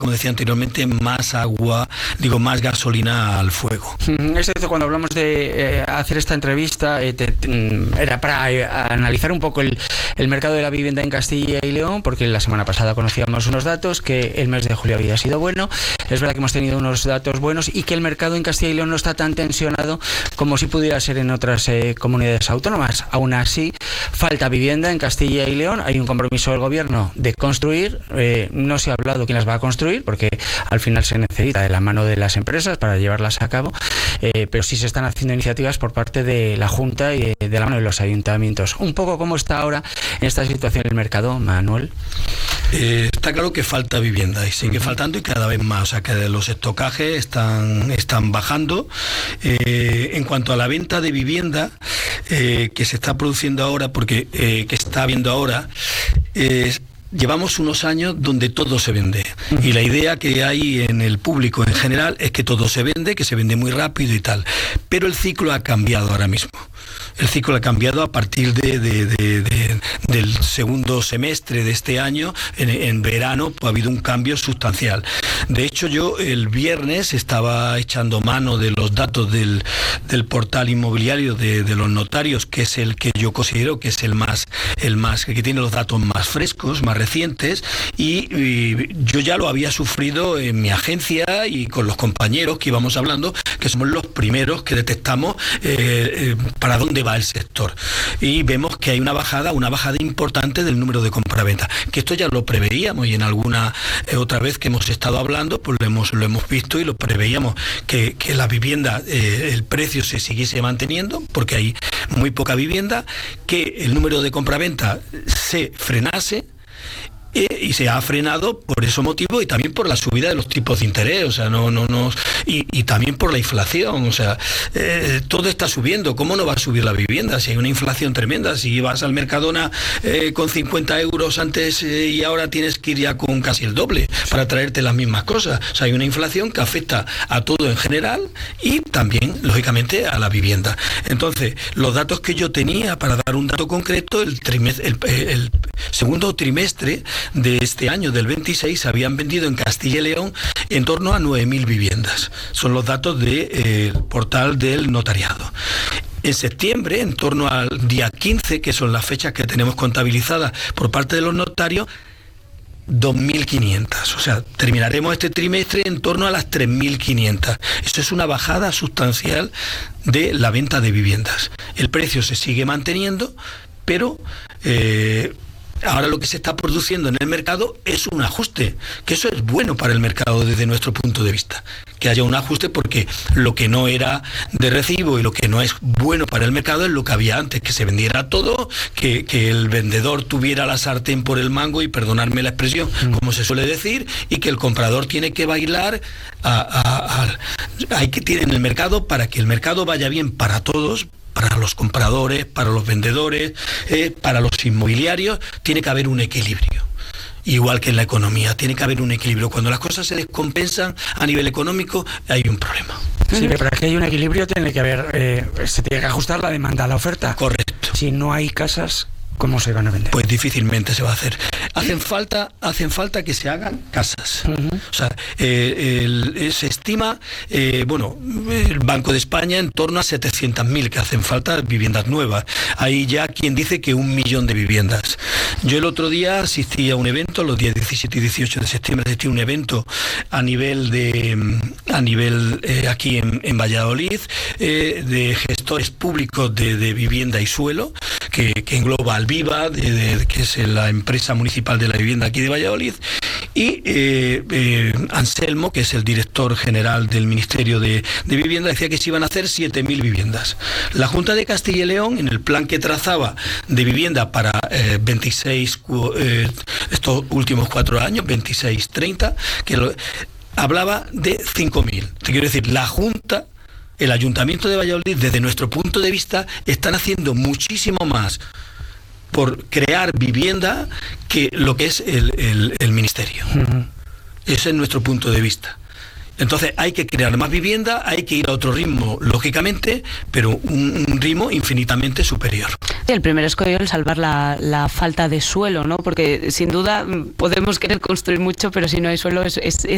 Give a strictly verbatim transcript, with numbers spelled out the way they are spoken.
como decía anteriormente, más agua, digo, más gasolina al fuego. Es cierto, cuando hablamos de eh, hacer esta entrevista, eh, te, te, era para eh, analizar un poco el, el mercado de la vivienda en Castilla y León, porque la semana pasada conocíamos unos datos, que el mes de julio había sido bueno. Es verdad que hemos tenido unos datos buenos y que el mercado en Castilla y León no está tan tensionado como si pudiera ser en otras eh, comunidades autónomas. Aún así, falta vivienda en Castilla y León. Hay un compromiso del gobierno de construir. Eh, no se ha hablado quién las va a construir, porque al final se necesita de la mano de las empresas para llevarlas a cabo, eh, pero sí se están haciendo iniciativas por parte de la Junta y de la mano de los ayuntamientos. Un poco cómo está ahora en esta situación el mercado, Manuel. Eh, está claro que falta vivienda y sigue faltando y cada vez más, o sea que los estocajes están, están bajando. Eh, en cuanto a la venta de vivienda eh, que se está produciendo ahora, porque eh, que está habiendo ahora, eh, llevamos unos años donde todo se vende y la idea que hay en el público en general es que todo se vende, que se vende muy rápido y tal, pero el ciclo ha cambiado ahora mismo. El ciclo ha cambiado a partir de, de, de, de, del segundo semestre de este año. En, en verano pues, ha habido un cambio sustancial. De hecho, yo el viernes estaba echando mano de los datos del, del portal inmobiliario de, de los notarios, que es el que yo considero que es el más, el más que tiene los datos más frescos, más recientes, y, y yo ya lo había sufrido en mi agencia y con los compañeros que íbamos hablando, que somos los primeros que detectamos eh, eh, para dónde va el sector, y vemos que hay una bajada, una bajada importante del número de compraventa, que esto ya lo preveíamos y en alguna eh, otra vez que hemos estado hablando, pues lo hemos, lo hemos visto y lo preveíamos, que, que la vivienda, eh, el precio se siguiese manteniendo, porque hay muy poca vivienda, que el número de compraventa se frenase, y se ha frenado por ese motivo y también por la subida de los tipos de interés, o sea, no, no, no, y, y también por la inflación, o sea, eh, todo está subiendo. ¿Cómo no va a subir la vivienda si hay una inflación tremenda? Si vas al Mercadona eh, con cincuenta euros antes eh, y ahora tienes que ir ya con casi el doble para traerte las mismas cosas. O sea, hay una inflación que afecta a todo en general y también, lógicamente, a la vivienda. Entonces, los datos que yo tenía, para dar un dato concreto, el, trimestre, el, el segundo trimestre de este año, del veintiséis, se habían vendido en Castilla y León en torno a nueve mil viviendas. Son los datos del eh, portal del notariado. En septiembre, en torno al día quince, que son las fechas que tenemos contabilizadas por parte de los notarios, dos mil quinientas. O sea, terminaremos este trimestre en torno a las tres mil quinientas. Esto es una bajada sustancial de la venta de viviendas. El precio se sigue manteniendo, pero Eh, ahora lo que se está produciendo en el mercado es un ajuste, que eso es bueno para el mercado desde nuestro punto de vista, que haya un ajuste, porque lo que no era de recibo y lo que no es bueno para el mercado es lo que había antes, que se vendiera todo, que, que el vendedor tuviera la sartén por el mango, y perdonadme la expresión, mm. como se suele decir, y que el comprador tiene que bailar a, a, a, hay que tirar en el mercado para que el mercado vaya bien para todos, para los compradores, para los vendedores, eh, para los inmobiliarios. Tiene que haber un equilibrio. Igual que en la economía, tiene que haber un equilibrio. Cuando las cosas se descompensan a nivel económico, hay un problema. Sí, pero para que haya un equilibrio tiene que haber, eh, se tiene que ajustar la demanda a la oferta. Correcto. Si no hay casas, ¿cómo se van a vender? Pues difícilmente se va a hacer. Hacen falta, hacen falta que se hagan casas. Uh-huh. O sea, eh, el, se estima, eh, bueno, el Banco de España en torno a setecientas mil que hacen falta viviendas nuevas. Hay ya quien dice que un millón de viviendas. Yo el otro día asistí a un evento, los días diecisiete y dieciocho de septiembre asistí a un evento a nivel de, a nivel eh, aquí en, en Valladolid, eh, de gestores públicos de, de vivienda y suelo, que, que engloba Alviva, de, de, que es la empresa municipal de la vivienda aquí de Valladolid, y eh, eh, Anselmo, que es el director general del Ministerio de, de Vivienda, decía que se iban a hacer siete mil viviendas. La Junta de Castilla y León, en el plan que trazaba de vivienda para eh, veintiséis, eh, estos últimos cuatro años, veintiséis treinta, que lo, hablaba de cinco mil. Te quiero decir, la Junta, el Ayuntamiento de Valladolid, desde nuestro punto de vista, están haciendo muchísimo más por crear vivienda que lo que es el, el, el Ministerio. Uh-huh. Ese es nuestro punto de vista. Entonces hay que crear más vivienda, hay que ir a otro ritmo, lógicamente, pero un, un ritmo infinitamente superior. Sí, el primer escollo es salvar la, la falta de suelo, ¿no? Porque sin duda podemos querer construir mucho, pero si no hay suelo es, es, es